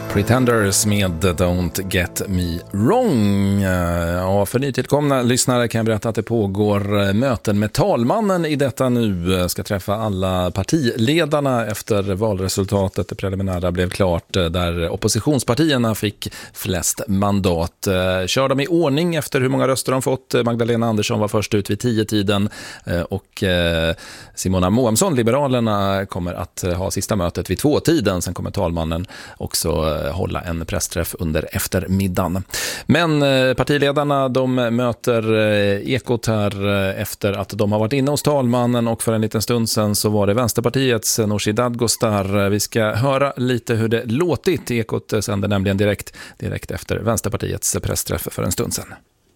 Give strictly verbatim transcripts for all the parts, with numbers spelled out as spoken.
Pretenders med Don't Get Me Wrong. Ja, för nytillkomna lyssnare kan jag berätta att det pågår möten med talmannen i detta nu. Ska träffa alla partiledarna efter valresultatet. Det preliminära blev klart där oppositionspartierna fick flest mandat. Kör de i ordning efter hur många röster de fått. Magdalena Andersson var först ut vid tio tiden och Simona Moamsson, Liberalerna, kommer att ha sista mötet vid två tiden. Sen kommer talmannen också hålla en pressträff under eftermiddagen. Men partiledarna, de möter Ekot här efter att de har varit inne hos talmannen, och för en liten stund sedan så var det Vänsterpartiets Nooshi Dadgostar. Vi ska höra lite hur det låtit. Ekot sänder nämligen direkt, direkt efter Vänsterpartiets pressträff för en stund sedan.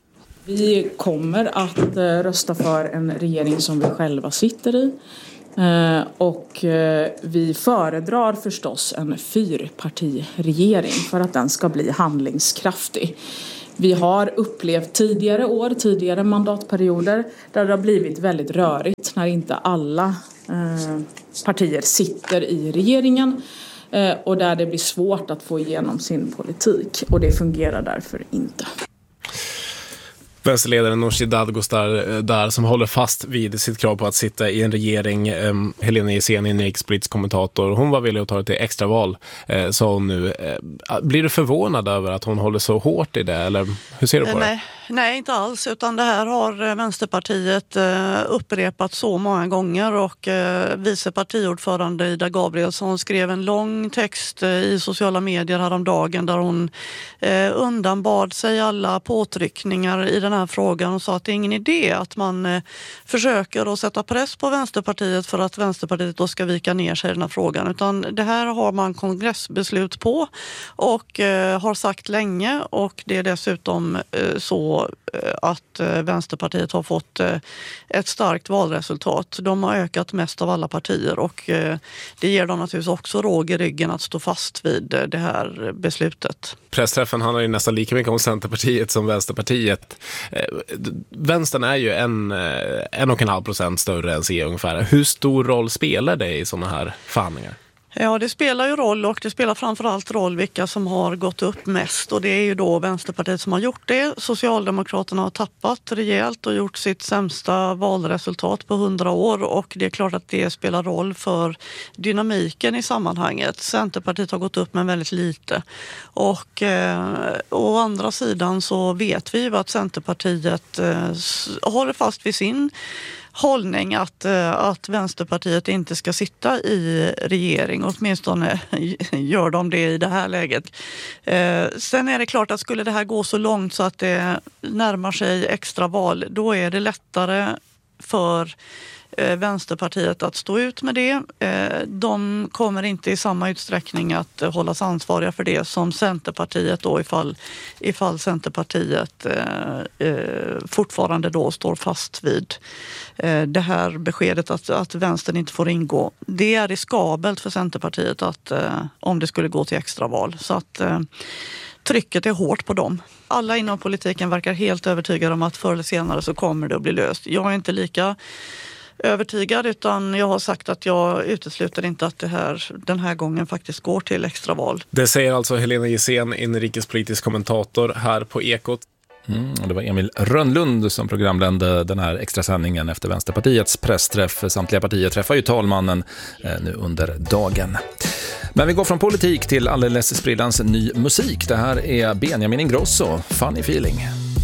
Vi kommer att rösta för en regering som vi själva sitter i. Och vi föredrar förstås en fyrpartiregering för att den ska bli handlingskraftig. Vi har upplevt tidigare år, tidigare mandatperioder där det har blivit väldigt rörigt när inte alla partier sitter i regeringen och där det blir svårt att få igenom sin politik, och det fungerar därför inte. Vänsterledaren Nooshi Dadgostar där, som håller fast vid sitt krav på att sitta i en regering. um, Helena Gissén, inrikespolitisk kommentator, hon var villig att ta det till extraval, uh, sa hon nu. Uh, blir du förvånad över att hon håller så hårt i det, eller hur ser du på det? Nej, nej, inte alls, utan det här har Vänsterpartiet uh, upprepat så många gånger, och uh, vice partiordförande Ida Gabrielsson skrev en lång text uh, i sociala medier häromdagen där hon uh, undanbad sig alla påtryckningar i den här frågan och sa att det är ingen idé att man eh, försöker att sätta press på Vänsterpartiet för att Vänsterpartiet då ska vika ner sig i den här frågan, utan det här har man kongressbeslut på och eh, har sagt länge, och det är dessutom eh, så eh, att eh, Vänsterpartiet har fått eh, ett starkt valresultat. De har ökat mest av alla partier, och eh, det ger dem naturligtvis också råg i ryggen att stå fast vid eh, det här beslutet. Pressträffen handlar ju nästan lika mycket om Centerpartiet som Vänsterpartiet. Vänstern är ju en, en och en halv procent större än C ungefär. Hur stor roll spelar det i sådana här förhandlingar? Ja, det spelar ju roll, och det spelar framförallt roll vilka som har gått upp mest, och det är ju då Vänsterpartiet som har gjort det. Socialdemokraterna har tappat rejält och gjort sitt sämsta valresultat på hundra år, och det är klart att det spelar roll för dynamiken i sammanhanget. Centerpartiet har gått upp med väldigt lite, och eh, å andra sidan så vet vi ju att Centerpartiet eh, håller fast vid sin hållning att, att Vänsterpartiet inte ska sitta i regering, åtminstone gör de det i det här läget. Eh, sen är det klart att skulle det här gå så långt så att det närmar sig extra val, då är det lättare för eh, Vänsterpartiet att stå ut med det. Eh, de kommer inte i samma utsträckning att eh, hållas ansvariga för det som Centerpartiet då, ifall, ifall Centerpartiet eh, eh, fortfarande då står fast vid eh, det här beskedet att, att vänstern inte får ingå. Det är riskabelt för Centerpartiet att, eh, om det skulle gå till extraval. Så att eh, trycket är hårt på dem. Alla inom politiken verkar helt övertygade om att förr eller senare så kommer det att bli löst. Jag är inte lika övertygad, utan jag har sagt att jag utesluter inte att det här den här gången faktiskt går till extraval. Det säger alltså Helena Gissén, inrikespolitisk kommentator här på Ekot. Mm, och det var Emil Rönnlund som programledde den här extra sändningen efter Vänsterpartiets pressträff. Samtliga partier träffar ju talmannen eh, nu under dagen. Men vi går från politik till alldeles sprillans ny musik. Det här är Benjamin Ingrosso, Funny Feeling.